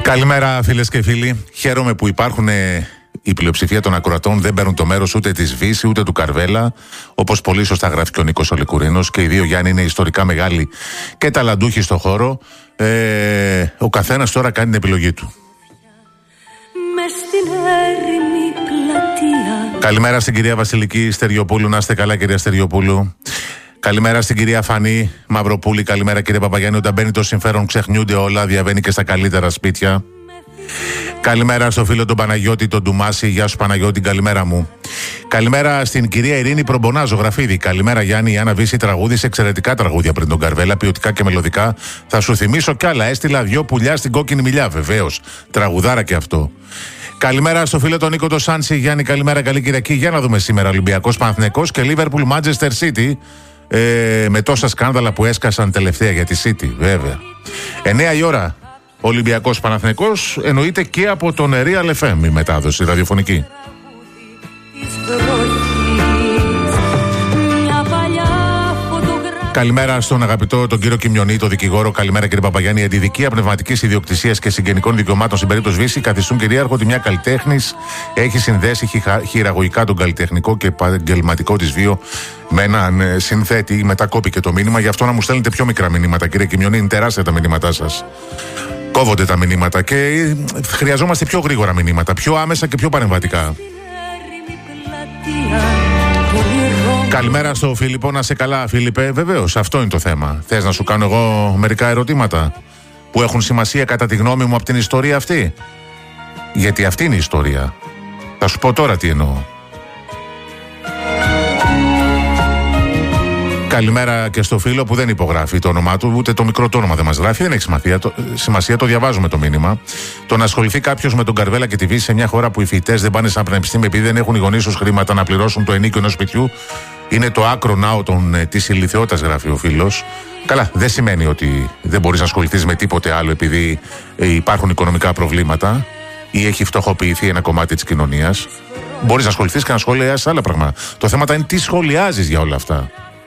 Καλημέρα φίλες και φίλοι. Χαίρομαι που υπάρχουν η πλειοψηφία των ακροατών, δεν παίρνουν το μέρος ούτε της Βύση ούτε του Καρβέλα, όπως πολύ σωστά γράφει και ο Νίκος ο Λικουρίνος, και οι δύο Γιάννη είναι ιστορικά μεγάλοι και ταλαντούχοι στο χώρο. Ο καθένας τώρα κάνει την επιλογή του. Καλημέρα στην κυρία Βασιλική Στεριοπούλου, να είστε καλά κυρία Στεριοπούλου. Καλημέρα στην κυρία Φανή Μαυροπούλη. Καλημέρα κύριε Παπαγιάννη. Όταν μπαίνει το συμφέρον ξεχνιούνται όλα, διαβαίνει και στα καλύτερα σπίτια. Καλημέρα στο φίλο τον Παναγιώτη τον Ντουμάση. Γεια σου Παναγιώτη, καλημέρα μου. Καλημέρα στην κυρία Ειρήνη Προμπονα Ζωγραφίδη. Καλημέρα Γιάννη. Η Άννα Βύση τραγούδισε εξαιρετικά τραγούδια πριν τον Καρβέλα, ποιοτικά και μελωδικά. Θα σου θυμίσω κι άλλα. Έστειλα 2 πουλιά στην κόκκινη μιλιά, βεβαίως. Τραγουδάρα και αυτό. Καλημέρα στο φίλο τον Νίκο το Σάντσι. Γιάννη, καλημέρα, καλή Κυριακή. Για να δούμε σήμερα Ολυμπιακός Παναθηναϊκός και Liverpool Manchester City. Με τόσα σκάνδαλα που έσκασαν τελευταία για τη City, βέβαια. 9 η ώρα Ολυμπιακός Παναθηναϊκός, εννοείται και από τον Real FM η μετάδοση ραδιοφωνική. Καλημέρα στον αγαπητό τον κύριο Κιμιονή, τον δικηγόρο. Καλημέρα κύριε Παπαγιάννη. Η αντιδικία πνευματικής ιδιοκτησίας και συγγενικών δικαιωμάτων στην περίπτωση Βύση καθιστούν κυρίαρχο ότι μια καλλιτέχνης έχει συνδέσει χειραγωγικά τον καλλιτεχνικό και επαγγελματικό της βίο με έναν συνθέτη. Μετά κόπηκε το μήνυμα, γι' αυτό να μου στέλνετε πιο μικρά μηνύματα, κύριε Κιμιονή. Είναι τεράστια τα μηνύματά σας. Κόβονται τα μηνύματα και χρειαζόμαστε πιο γρήγορα μηνύματα, πιο άμεσα και πιο παρεμβατικά. Καλημέρα στο Φίλιππο, να σε καλά Φίλιππε. Βεβαίως, αυτό είναι το θέμα. Θες να σου κάνω εγώ μερικά ερωτήματα που έχουν σημασία κατά τη γνώμη μου από την ιστορία αυτή? Γιατί αυτή είναι η ιστορία. Θα σου πω τώρα τι εννοώ. Καλημέρα και στο φίλο που δεν υπογράφει το όνομά του, ούτε το μικρό το όνομα δεν μας γράφει. Δεν έχει σημασία, το διαβάζουμε το μήνυμα. Το να ασχοληθεί κάποιος με τον Καρβέλα και τη Βύση σε μια χώρα που οι φοιτητές δεν πάνε σαν πανεπιστήμια επειδή δεν έχουν οι γονείς τους χρήματα να πληρώσουν το ενίκιο ενός σπιτιού, είναι το άκρο ναό της ηλιθιότητας, γράφει ο φίλος. Καλά, δεν σημαίνει ότι δεν μπορείς να ασχοληθείς με τίποτε άλλο επειδή υπάρχουν οικονομικά προβλήματα ή έχει φτωχοποιηθεί ένα κομμάτι της κοινωνίας. Μπορείς να ασχοληθείς και να σχολιάσεις άλλα πράγματα. Το θέμα είναι τι σχολιάζεις για όλα αυτά.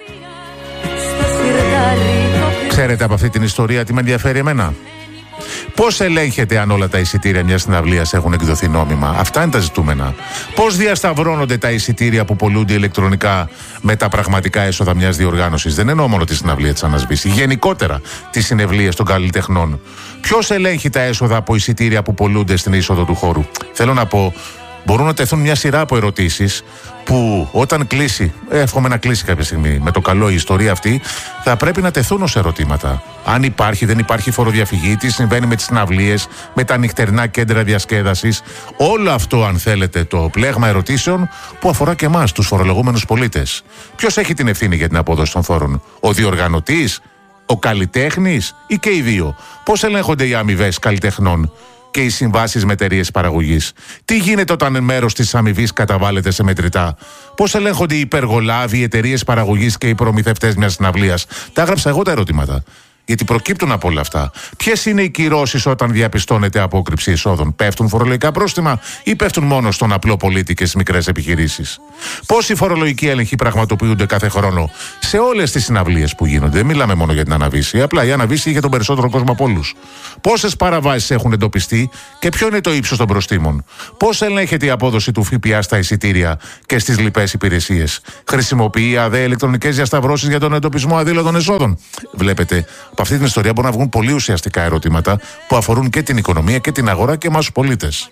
Ξέρετε από αυτή την ιστορία τι με ενδιαφέρει εμένα? Πώς ελέγχεται αν όλα τα εισιτήρια μιας συναυλίας έχουν εκδοθεί νόμιμα? Αυτά είναι τα ζητούμενα. Πώς διασταυρώνονται τα εισιτήρια που πωλούνται ηλεκτρονικά με τα πραγματικά έσοδα μιας διοργάνωσης? Δεν εννοώ μόνο τη συναυλία της Ανασβήσης, γενικότερα τις συναυλίες των καλλιτεχνών. Ποιος ελέγχει τα έσοδα από εισιτήρια που πωλούνται στην είσοδο του χώρου? Θέλω να πω, μπορούν να τεθούν μια σειρά από ερωτήσεις που όταν κλείσει, εύχομαι να κλείσει κάποια στιγμή με το καλό η ιστορία αυτή, θα πρέπει να τεθούν ως ερωτήματα. Αν υπάρχει, δεν υπάρχει φοροδιαφυγή, τι συμβαίνει με τις συναυλίες, με τα νυχτερινά κέντρα διασκέδασης. Όλο αυτό, αν θέλετε, το πλέγμα ερωτήσεων που αφορά και εμάς, τους φορολογούμενους πολίτες. Ποιος έχει την ευθύνη για την απόδοση των φόρων? Ο διοργανωτής, ο καλλιτέχνης ή και οι δύο? Πώς ελέγχονται οι αμοιβές καλλιτεχνών και οι συμβάσεις με εταιρείες παραγωγής? Τι γίνεται όταν μέρος της αμοιβής καταβάλλεται σε μετρητά? Πώς ελέγχονται οι υπεργολάβοι, οι εταιρείες παραγωγής και οι προμηθευτές μιας συναυλίας? Τα έγραψα εγώ τα ερωτήματα. Γιατί προκύπτουν από όλα αυτά. Ποιες είναι οι κυρώσεις όταν διαπιστώνεται απόκρυψη εισόδων? Πέφτουν φορολογικά πρόστιμα ή πέφτουν μόνο στον απλό πολίτη και στις μικρές επιχειρήσεις? Πώς οι φορολογικοί έλεγχοι πραγματοποιούνται κάθε χρόνο σε όλες τις συναυλίες που γίνονται? Δεν μιλάμε μόνο για την Αναβύση, απλά η Αναβύση είχε τον περισσότερο κόσμο από όλους. Πόσες παραβάσεις έχουν εντοπιστεί και ποιο είναι το ύψος των προστίμων? Πώς ελέγχεται η απόδοση του ΦΠΑ στα εισιτήρια και στις λοιπές υπηρεσίες? Χρησιμοποιεί η ΑΔΕ ηλεκτρονικές διασταυρώσεις για τον εντοπισμό αδήλωτων εσόδων? Βλέπετε, από αυτή την ιστορία μπορούν να βγουν πολύ ουσιαστικά ερωτήματα που αφορούν και την οικονομία και την αγορά και εμάς τους πολίτες.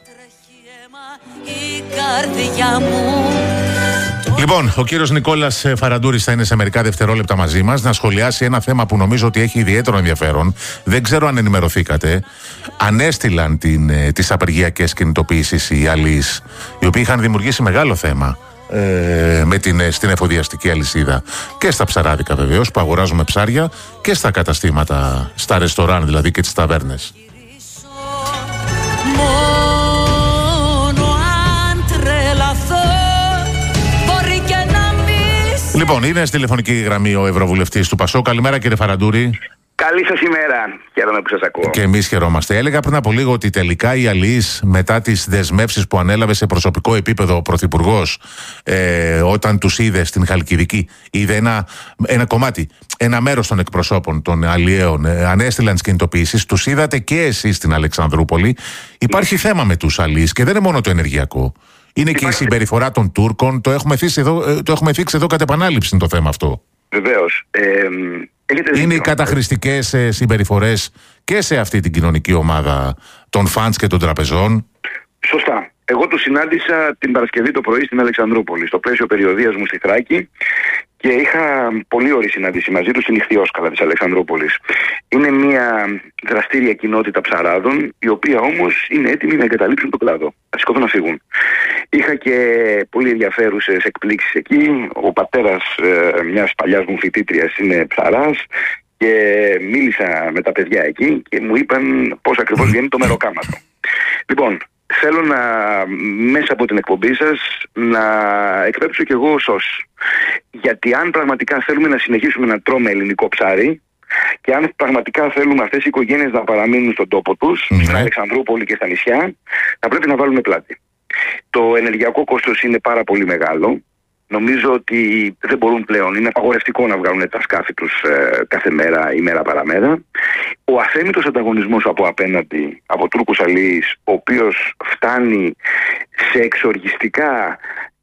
Λοιπόν, ο κύριος Νικόλας Φαραντούρης θα είναι σε μερικά δευτερόλεπτα μαζί μας να σχολιάσει ένα θέμα που νομίζω ότι έχει ιδιαίτερο ενδιαφέρον. Δεν ξέρω αν ενημερωθήκατε. Ανέστηλαν τις απεργιακές κινητοποιήσεις οι αλλοίς, οι οποίοι είχαν δημιουργήσει μεγάλο θέμα στην εφοδιαστική αλυσίδα και στα ψαράδικα βεβαίως που αγοράζουμε ψάρια και στα καταστήματα, στα ρεστοράν δηλαδή και τις ταβέρνες. Λοιπόν, είναι στη τηλεφωνική γραμμή ο Ευρωβουλευτής του ΠΑΣΟΚ. Καλημέρα κύριε Φαραντούρη. Καλή σας ημέρα. Χαίρομαι που σας ακούω. Και εμείς χαιρόμαστε. Έλεγα πριν από λίγο ότι τελικά οι αλληλείς, μετά τις δεσμεύσεις που ανέλαβε σε προσωπικό επίπεδο ο Πρωθυπουργός, όταν τους είδε στην Χαλκιδική, είδε ένα κομμάτι, ένα μέρος των εκπροσώπων των αλλιέων, ανέστειλαν τις κινητοποιήσεις, τους είδατε και εσείς στην Αλεξανδρούπολη. Υπάρχει θέμα με τους αλληλείς και δεν είναι μόνο το ενεργειακό. Είναι και η συμπεριφορά των Τούρκων. Το έχουμε θίξει εδώ κατ' επανάληψη το θέμα αυτό. Βεβαίως. Είναι οι καταχρηστικές συμπεριφορές και σε αυτή την κοινωνική ομάδα των φαντς και των τραπεζών. Σωστά. Εγώ τους συνάντησα την Παρασκευή το πρωί στην Αλεξανδρούπολη, στο πλαίσιο περιοδίας μου στη Θράκη, και είχα πολύ ωραία συνάντηση μαζί τους στην Ιχθυόσκαλα της Αλεξανδρούπολης. Είναι μια δραστήρια κοινότητα ψαράδων, η οποία όμως είναι έτοιμη να εγκαταλείψουν τον κλάδο. Θα σηκωθούν να φύγουν. Είχα και πολύ ενδιαφέρουσες εκπλήξεις εκεί. Ο πατέρας μιας παλιάς μου φοιτήτριας είναι ψαράς και μίλησα με τα παιδιά εκεί και μου είπαν πώς ακριβώς βγαίνει το μεροκάματο. Λοιπόν, θέλω μέσα από την εκπομπή σας να εκπέμψω κι εγώ σως. Γιατί αν πραγματικά θέλουμε να συνεχίσουμε να τρώμε ελληνικό ψάρι και αν πραγματικά θέλουμε αυτές οι οικογένειες να παραμείνουν στον τόπο τους, στην Αλεξανδρούπολη και στα νησιά, θα πρέπει να βάλουμε πλάτη. Το ενεργειακό κόστος είναι πάρα πολύ μεγάλο. Νομίζω ότι δεν μπορούν πλέον, είναι απαγορευτικό να βγάλουν τα σκάφη τους κάθε μέρα, ημέρα παραμέρα. Ο αθέμητος ανταγωνισμός από απέναντι, από Τούρκους αλληλείς, ο οποίος φτάνει σε εξοργιστικά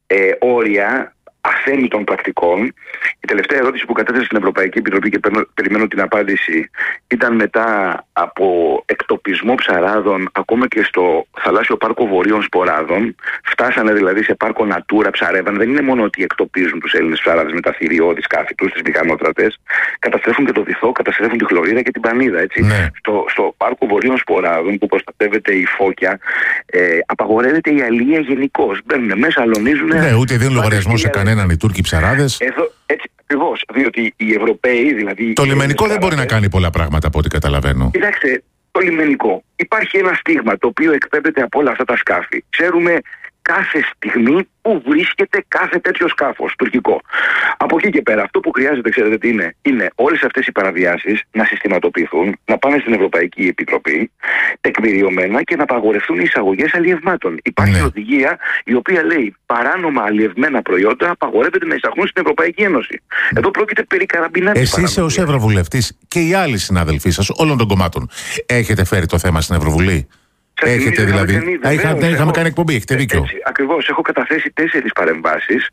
όρια αθέμητων πρακτικών. Η τελευταία ερώτηση που κατέθεσε στην Ευρωπαϊκή Επιτροπή και περιμένω την απάντηση ήταν μετά από εκτοπισμό ψαράδων ακόμα και στο θαλάσσιο πάρκο Βορείων Σποράδων. Φτάσανε δηλαδή σε πάρκο Natura, ψαρεύαν. Δεν είναι μόνο ότι εκτοπίζουν τους Έλληνες ψαράδες με τα θηριώδη σκάφη τους, τις μηχανότρατες. Καταστρέφουν και το βυθό, καταστρέφουν τη χλωρίδα και την πανίδα. Έτσι. Ναι. Στο πάρκο Βορείων Σποράδων που προστατεύεται η φώκια, απαγορεύεται η αλληλεία γενικώς. Μπαίνουν μέσα, αλωνίζουν. Ναι, ούτε δίνουν λογαριασμό σε κανέναν οι Τούρκοι ψαράδες. Έτσι ακριβώς. Διότι οι Ευρωπαίοι, δηλαδή. Το λιμενικό δεν μπορεί να κάνει πολλά πράγματα από ό,τι καταλαβαίνω. Κοιτάξτε, το λιμενικό. Υπάρχει ένα στίγμα το οποίο εκπέμπεται από όλα αυτά τα σκάφη. Ξέρουμε κάθε στιγμή που βρίσκεται κάθε τέτοιο σκάφος τουρκικό. Από εκεί και πέρα, αυτό που χρειάζεται, ξέρετε τι είναι? Είναι όλες αυτές οι παραβιάσεις να συστηματοποιηθούν, να πάνε στην Ευρωπαϊκή Επιτροπή τεκμηριωμένα και να απαγορευτούν οι εισαγωγές αλλιευμάτων. Υπάρχει οδηγία η οποία λέει παράνομα αλλιευμένα προϊόντα απαγορεύεται να εισαχθούν στην Ευρωπαϊκή Ένωση. Εδώ πρόκειται περί καραμπινάτης. Εσείς ως Ευρωβουλευτής και οι άλλοι συνάδελφοί σας όλων των κομμάτων έχετε φέρει το θέμα στην Ευρωβουλή? Έχετε δηλαδή. Είχαμε κάνει εκπομπή, έχετε δίκιο. Ακριβώς. Έχω καταθέσει 4 παρεμβάσεις.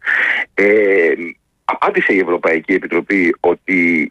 Απάντησε η Ευρωπαϊκή Επιτροπή ότι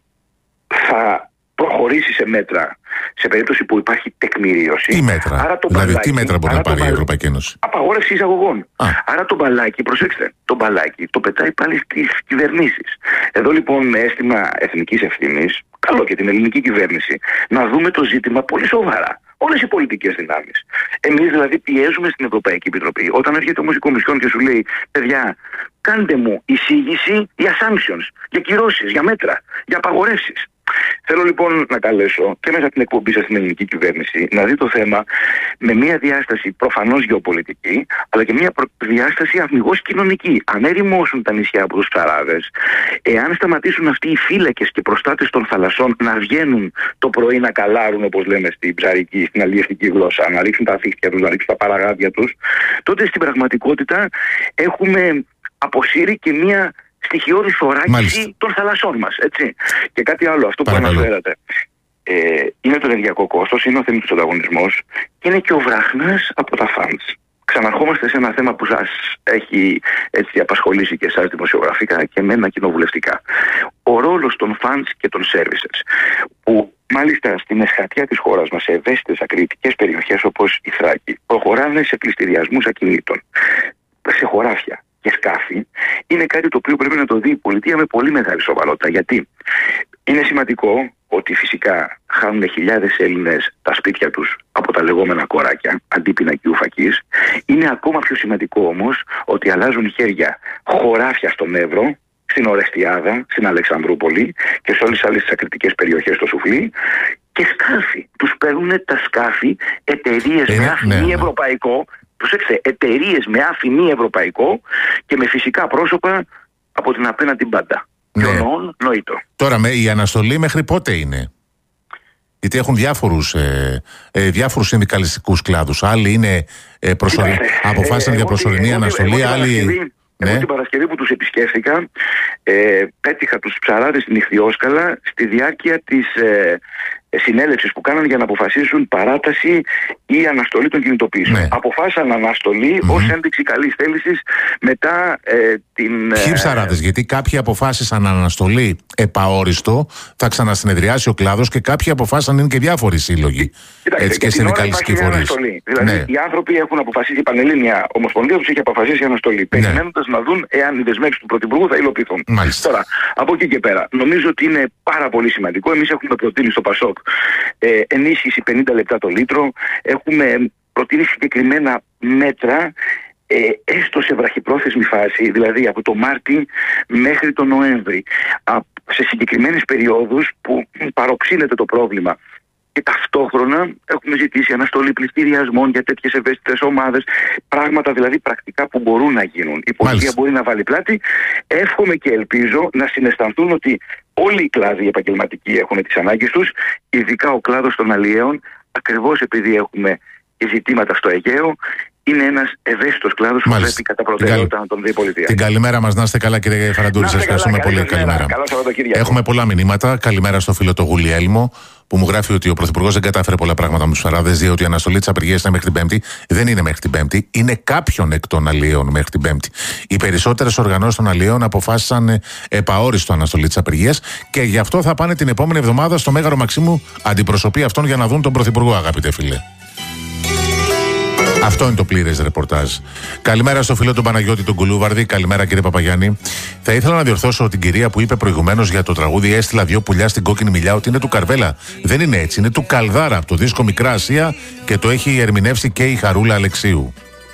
θα προχωρήσει σε μέτρα σε περίπτωση που υπάρχει τεκμηρίωση. Τι μέτρα? Άρα το δηλαδή, μπαλάκι, τι μέτρα μπορεί να πάρει η Ευρωπαϊκή Ένωση? Απαγόρευση εισαγωγών. Άρα το μπαλάκι, προσέξτε, το μπαλάκι το πετάει πάλι στις κυβερνήσεις. Εδώ λοιπόν με αίσθημα εθνικής ευθύνης, καλό και την ελληνική κυβέρνηση, να δούμε το ζήτημα πολύ σοβαρά. Όλες οι πολιτικές δυνάμεις. Εμείς δηλαδή πιέζουμε στην Ευρωπαϊκή Επιτροπή. Όταν έρχεται όμως η Κομισιόν και σου λέει, παιδιά, κάντε μου εισήγηση για sanctions, για κυρώσεις, για μέτρα, για απαγορεύσεις. Θέλω λοιπόν να καλέσω και μέσα από την εκπομπή σας στην ελληνική κυβέρνηση να δει το θέμα με μια διάσταση προφανώς γεωπολιτική, αλλά και μια διάσταση αμιγώς κοινωνική. Αν ερημώσουν τα νησιά από τους ψαράδες, εάν σταματήσουν αυτοί οι φύλακες και προστάτες των θαλασσών να βγαίνουν το πρωί να καλάρουν, όπως λέμε στην ψαρική, στην αλλιευτική γλώσσα, να ρίξουν τα φύχτια τους, να ρίξουν τα παραγάδια τους, τότε στην πραγματικότητα έχουμε αποσύρει και μια στοιχειώδη θωράκιση των θαλασσών μας, έτσι. Και κάτι άλλο, αυτό που αναφέρατε. Είναι το ενεργειακό κόστος, είναι ο θεμητός ανταγωνισμός και είναι και ο βραχνάς από τα funds. Ξαναρχόμαστε σε ένα θέμα που σας έχει έτσι απασχολήσει και εσάς δημοσιογραφικά και εμένα κοινοβουλευτικά. Ο ρόλος των funds και των services, που μάλιστα στην εσχατιά της χώρας μας, σε ευαίσθητες ακριτικές περιοχές όπως η Θράκη, προχωράνε σε πληστηριασμούς ακινήτων, σε χωράφια και σκάφη, είναι κάτι το οποίο πρέπει να το δει η πολιτεία με πολύ μεγάλη σοβαρότητα. Γιατί είναι σημαντικό ότι φυσικά χάνουν χιλιάδες Έλληνες τα σπίτια τους από τα λεγόμενα κοράκια, αντίπεινα και ουφακής. Είναι ακόμα πιο σημαντικό όμως ότι αλλάζουν χέρια χωράφια στον Εύρο, στην Ορεστιάδα, στην Αλεξανδρούπολη και σε όλες τις άλλες ακριτικές περιοχές στο Σουφλί, και σκάφη. Τους παίρνουν τα σκάφη εταιρείες με αφημί ευρωπαϊκό. Προσέξτε, εταιρείες με αφημί ευρωπαϊκό και με φυσικά πρόσωπα από την απέναντι μπάντα. Νοήτο. Τώρα η αναστολή μέχρι πότε είναι? Γιατί έχουν διάφορους συνδικαλιστικούς κλάδους. Άλλοι είναι αποφάσισαν για προσωρινή αναστολή, άλλοι. Εγώ την Παρασκευή που τους επισκέφθηκα, πέτυχα τους ψαράδες στην Ιχθυόσκαλα στη διάρκεια της συνέλευσης που κάνανε για να αποφασίσουν παράταση ή αναστολή των κινητοποιήσεων. Ναι. Αποφάσισαν αναστολή ως ένδειξη καλής θέλησης μετά την... Ποιοι ψαράδες, γιατί κάποιοι αποφάσισαν αναστολή επαόριστο, θα ξανασυνεδριάσει ο κλάδος, και κάποιοι αποφάσισαν, είναι και διάφοροι σύλλογοι. Έτσι και συνδικαλιστικοί φορείς. Δηλαδή οι άνθρωποι έχουν αποφασίσει, η Πανελλήνια Ομοσπονδία τους έχει αποφασίσει αναστολή, περιμένοντας να δουν εάν οι δεσμεύσεις του Πρωθυπουργού θα υλοποιηθούν. Τώρα, από εκεί και πέρα, νομίζω ότι είναι πάρα πολύ σημαντικό. Εμείς έχουμε προτείνει στο ΠΑΣΟΚ ενίσχυση 50 λεπτά το λίτρο. Έχουμε προτείνει συγκεκριμένα μέτρα, έστω σε βραχυπρόθεσμη φάση, δηλαδή από το Μάρτι μέχρι το Νοέμβρη, σε συγκεκριμένες περιόδους που παροξύνεται το πρόβλημα. Και ταυτόχρονα έχουμε ζητήσει αναστολή πληστηριασμών για τέτοιες ευαίσθητες ομάδες. Πράγματα δηλαδή πρακτικά που μπορούν να γίνουν. Η πολιτεία μπορεί να βάλει πλάτη. Εύχομαι και ελπίζω να συναισθανθούν ότι όλοι οι κλάδοι επαγγελματικοί έχουν τις ανάγκες τους, ειδικά ο κλάδος των αλλιέων, ακριβώς επειδή έχουμε ζητήματα στο Αιγαίο. Είναι ένας ευαίσθητος κλάδος που πρέπει κατά προτεραιότητα να τον δει η πολιτεία. Την καλημέρα μας, να είστε καλά, κύριε Χαραντούρη. Σας ευχαριστούμε πολύ. Καλημέρα. Έχουμε πολλά μηνύματα. Καλημέρα στο φίλο το Γουλιέλμο, που μου γράφει ότι ο Πρωθυπουργός δεν κατάφερε πολλά πράγματα με τους ψαράδες, διότι η αναστολή της απεργίας είναι μέχρι την Πέμπτη. Δεν είναι μέχρι την Πέμπτη, είναι κάποιον εκ των αλλιέων μέχρι την Πέμπτη. Οι περισσότερες οργανώσεις των αλλιέων αποφάσισαν επαόριστο αναστολή της απεργίας και γι' αυτό θα πάνε την επόμενη εβδομάδα στο Μέγαρο Μαξίμου αντιπροσωπή αυτών για να δουν τον Πρωθυπουργό, αγαπητέ φίλε. Αυτό είναι το πλήρες ρεπορτάζ. Καλημέρα στο φίλο τον Παναγιώτη τον Κουλούβαρδη. Καλημέρα, κύριε Παπαγιάννη. Θα ήθελα να διορθώσω την κυρία που είπε προηγουμένως για το τραγούδι "Έστειλα δυο πουλιά στην κόκκινη μιλιά" ότι είναι του Καρβέλα. Δεν είναι έτσι. Είναι του Καλδάρα από το δίσκο Μικρά Ασία και το έχει ερμηνεύσει και η Χαρούλα Αλεξίου.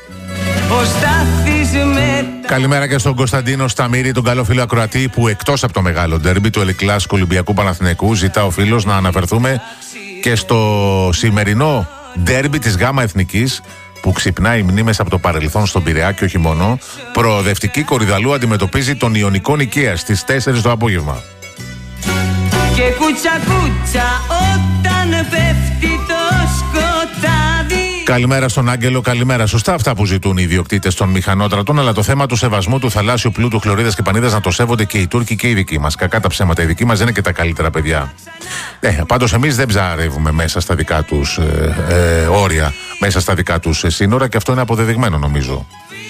Καλημέρα και στον Κωνσταντίνο Σταμύρη, τον καλό φίλο ακροατή, που εκτός από το μεγάλο ντέρμπι του Ελεκλάσικου Ολυμπιακού Παναθηναϊκού ζητά ο φίλος να αναφερθούμε και στο σημερινό ντέρμπι της ΓΑΜΑ Εθνικής, που ξυπνάει μνήμες από το παρελθόν στον Πειραιά και όχι μόνο. Προοδευτική Κορυδαλού αντιμετωπίζει τον Ιωνικό Νικαία στις 4 το απόγευμα. Και κούτσα κούτσα όταν πέφτει το σκοτάδι. Καλημέρα στον Άγγελο, καλημέρα. Σωστά αυτά που ζητούν οι ιδιοκτήτες των μηχανότρατων, αλλά το θέμα του σεβασμού του θαλάσσιου πλούτου, χλωρίδας και πανίδας να το σέβονται και οι Τούρκοι και οι δικοί μας. Κακά τα ψέματα. Οι δικοί μας δεν είναι και τα καλύτερα παιδιά. Πάντως εμείς δεν ψαρεύουμε μέσα στα δικά τους όρια, μέσα στα δικά τους σύνορα, και αυτό είναι αποδεδειγμένο νομίζω.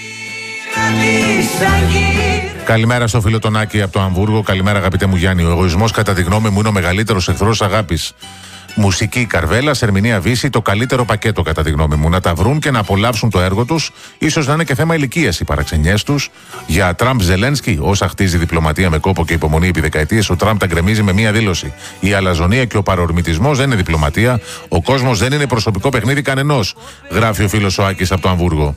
Καλημέρα στο φίλο τον Άκη από το Αμβούργο. Καλημέρα, αγαπητέ μου Γιάννη. Ο εγωισμός, κατά τη γνώμη μου, είναι ο μεγαλύτερος εχθρός αγάπης. Μουσική Καρβέλα, ερμηνεία Βύση, το καλύτερο πακέτο κατά τη γνώμη μου. Να τα βρουν και να απολαύσουν το έργο τους. Ίσως να είναι και θέμα ηλικίας οι παραξενιές τους. Για Τραμπ Ζελένσκι, όσα χτίζει διπλωματία με κόπο και υπομονή επί δεκαετίες, ο Τραμπ τα γκρεμίζει με μία δήλωση. Η αλαζονία και ο παρορμητισμός δεν είναι διπλωματία. Ο κόσμος δεν είναι προσωπικό παιχνίδι κανενός, γράφει ο φίλος ο Άκης από το Αμβούργο.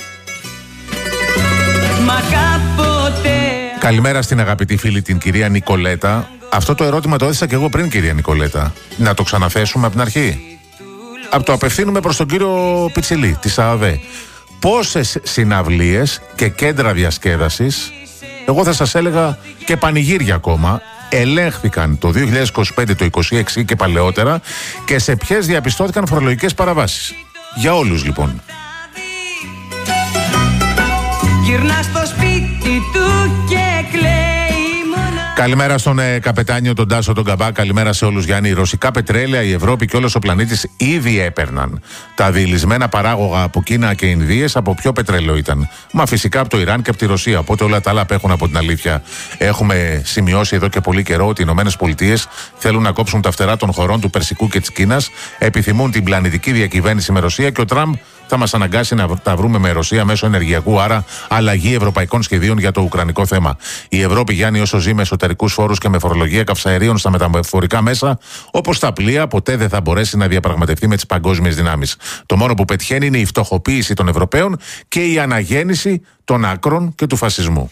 Καλημέρα στην αγαπητή φίλη την κυρία Νικολέτα. Αυτό το ερώτημα το έθεσα και εγώ πριν, κυρία Νικολέτα. Να το ξαναθέσουμε από την αρχή. Το απευθύνουμε προς τον κύριο Πιτσιλή της ΑΑΔΕ. Πόσες συναυλίες και κέντρα διασκέδασης, εγώ θα σας έλεγα και πανηγύρια ακόμα, ελέγχθηκαν το 2025, το 2026 και παλαιότερα, και σε ποιες διαπιστώθηκαν φορολογικές παραβάσεις? Για όλους λοιπόν. Γυρνά στο σπίτι του και κλαίει. Καλημέρα στον καπετάνιο τον Τάσο τον Καμπά. Καλημέρα σε όλους, Γιάννη. Ρωσικά πετρέλαια η Ευρώπη και όλος ο πλανήτης ήδη έπαιρναν. Τα διειλισμένα παράγωγα από Κίνα και Ινδίες από ποιο πετρέλαιο ήταν? Μα φυσικά από το Ιράν και από τη Ρωσία. Οπότε όλα τα άλλα απέχουν από την αλήθεια. Έχουμε σημειώσει εδώ και πολύ καιρό ότι οι ΗΠΑ θέλουν να κόψουν τα φτερά των χωρών του Περσικού και της Κίνας. Επιθυμούν την πλανητική διακυβέρνηση με Ρωσία και ο Τραμπ θα μας αναγκάσει να τα βρούμε με Ρωσία μέσω ενεργειακού, άρα αλλαγή ευρωπαϊκών σχεδίων για το ουκρανικό θέμα. Η Ευρώπη, Γιάννη, όσο ζει με εσωτερικούς φόρους και με φορολογία καυσαερίων στα μεταφορικά μέσα, όπως τα πλοία, ποτέ δεν θα μπορέσει να διαπραγματευτεί με τις παγκόσμιες δυνάμεις. Το μόνο που πετυχαίνει είναι η φτωχοποίηση των Ευρωπαίων και η αναγέννηση των άκρων και του φασισμού.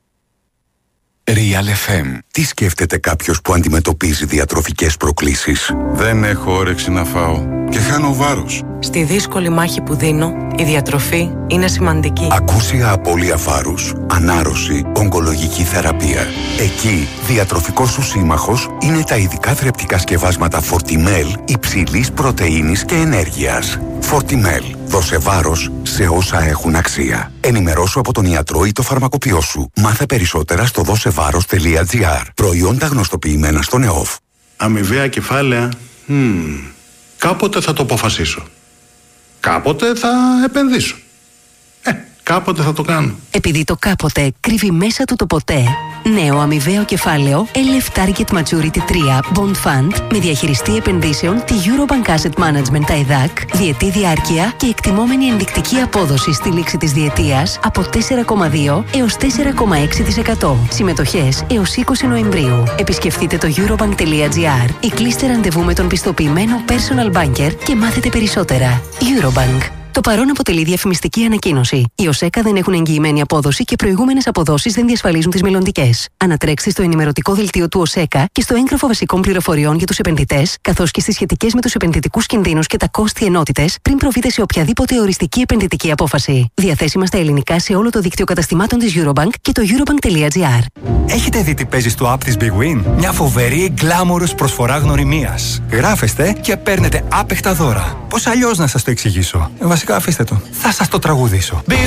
Real FM. Τι σκέφτεται κάποιος που αντιμετωπίζει διατροφικές προκλήσεις? Δεν έχω όρεξη να φάω. και χάνω βάρος. Στη δύσκολη μάχη που δίνω, η διατροφή είναι σημαντική. Ακούσια απώλεια βάρους, ανάρρωση, ογκολογική θεραπεία. Εκεί, διατροφικός σου σύμμαχος είναι τα ειδικά θρεπτικά σκευάσματα Fortimel υψηλής πρωτεΐνης και ενέργειας. Fortimel. Δώσε βάρος σε όσα έχουν αξία. Ενημερώσου από τον ιατρό ή το φαρμακοποιό σου. Μάθε περισσότερα στο δώσεβάρος.gr. Προϊόντα γνωστοποιημένα στον ΕΟΦ. Αμοιβαία κεφάλαια. Κάποτε θα το αποφασίσω. Κάποτε θα επενδύσω. Κάποτε θα το κάνω. Επειδή το κάποτε κρύβει μέσα του το ποτέ. Νέο αμοιβαίο κεφάλαιο LF Target Maturity 3 Bond Fund με διαχειριστή επενδύσεων τη Eurobank Asset Management ΤΑΕΔΑΚ, διετή διάρκεια και εκτιμόμενη ενδεικτική απόδοση στη λήξη της διετίας από 4,2 έως 4,6%. Συμμετοχές έως 20 Νοεμβρίου. Επισκεφτείτε το eurobank.gr ή κλείστε ραντεβού με τον πιστοποιημένο personal banker και μάθετε περισσότερα. Eurobank. Το παρόν αποτελεί διαφημιστική ανακοίνωση. Οι ΟΣΕΚΑ δεν έχουν εγγυημένη απόδοση και προηγούμενες αποδόσεις δεν διασφαλίζουν τις μελλοντικές. Ανατρέξτε στο ενημερωτικό δελτίο του ΟΣΕΚΑ και στο έγγραφο βασικών πληροφοριών για τους επενδυτές, καθώς και στις σχετικές με τους επενδυτικούς κινδύνους και τα κόστη ενότητες, πριν προβείτε σε οποιαδήποτε οριστική επενδυτική απόφαση. Διαθέσιμα στα ελληνικά σε όλο το δίκτυο καταστημάτων της Eurobank και το eurobank.gr. Έχετε δει τι παίζει στο app της Big Win? Μια φοβερή γκλάμορος προσφορά γνωριμίας. Γράφεστε και παίρνετε άπεχτα δώρα. Πώς αλλιώς να σας το εξηγήσω? Βασικά αφήστε το. Θα σας το τραγουδήσω.